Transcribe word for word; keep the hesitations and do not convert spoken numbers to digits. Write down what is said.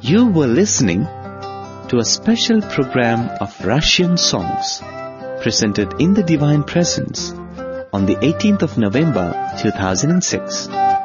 You were listening to a special program of Russian songs presented in the Divine Presence on the eighteenth of November two thousand six.